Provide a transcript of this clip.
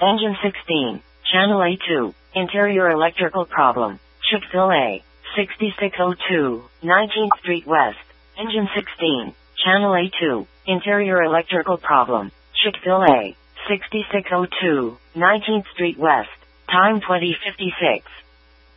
Engine 16, Channel A2, interior electrical problem, Chick-fil-A, 6602, 19th Street West. Engine 16, Channel A2, interior electrical problem, Chick-fil-A, 6602, 19th Street West. Time 20:56.